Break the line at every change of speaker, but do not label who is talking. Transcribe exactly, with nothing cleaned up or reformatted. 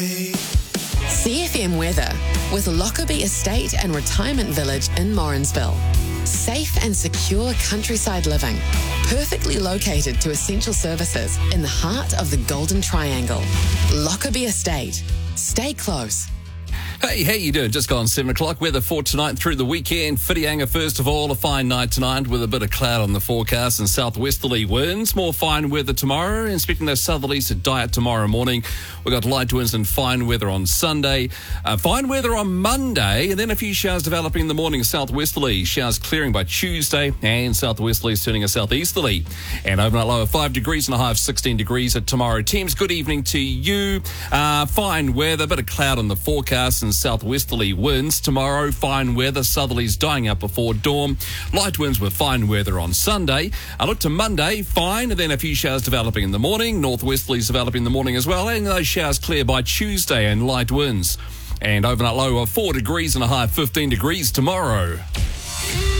C F M weather with Lockerbie Estate and Retirement Village in Morrinsville. Safe and secure countryside living, perfectly located to essential services in the heart of the Golden Triangle. Lockerbie Estate. Stay close.
Hey, how you doing? Just gone seven o'clock. Weather for tonight through the weekend. Whitianga, first of all, a fine night tonight with a bit of cloud on the forecast and southwesterly winds. More fine weather tomorrow. Expecting those southerlies to die out tomorrow morning. We've got light winds and fine weather on Sunday. Uh, fine weather on Monday, and then a few showers developing in the morning, southwesterly. Showers clearing by Tuesday, and southwesterlies turning a southeasterly. And overnight low of five degrees and a high of sixteen degrees at tomorrow. Teams, good evening to you. Uh, fine weather, bit of cloud on the forecast and southwesterly winds. Tomorrow, fine weather, southerlies dying out before dawn. Light winds with fine weather on Sunday. I look to Monday, fine, and then a few showers developing in the morning. Northwesterlies developing in the morning as well, and those showers clear by Tuesday and light winds. And overnight low of four degrees and a high of fifteen degrees tomorrow.